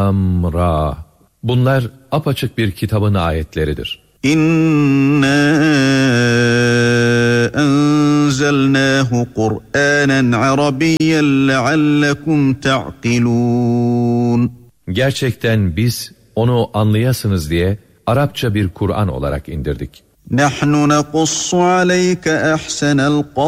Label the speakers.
Speaker 1: Lam Ra. Bunlar apaçık bir kitabın ayetleridir.
Speaker 2: İnna enzelnahu Kur'anen Arabiyyen leallekum ta'kilun.
Speaker 1: Gerçekten biz onu anlayasınız diye Arapça bir Kur'an olarak indirdik.
Speaker 2: Nahnu nequssu aleyke ahsenel